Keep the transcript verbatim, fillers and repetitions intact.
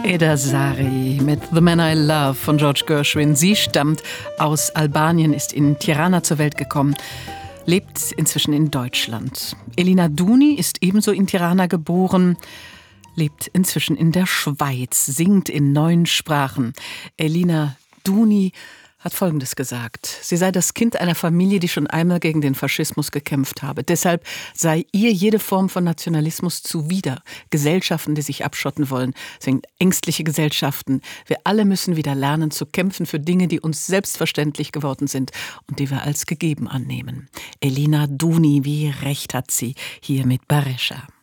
Eda Sari mit The Man I Love von George Gershwin. Sie stammt aus Albanien, ist in Tirana zur Welt gekommen, lebt inzwischen in Deutschland. Elina Duni ist ebenso in Tirana geboren, lebt inzwischen in der Schweiz, singt in neun Sprachen. Elina Duni hat Folgendes gesagt: Sie sei das Kind einer Familie, die schon einmal gegen den Faschismus gekämpft habe. Deshalb sei ihr jede Form von Nationalismus zuwider. Gesellschaften, die sich abschotten wollen, sind ängstliche Gesellschaften. Wir alle müssen wieder lernen zu kämpfen für Dinge, die uns selbstverständlich geworden sind und die wir als gegeben annehmen. Elina Duni, wie recht hat sie hier mit Barescha.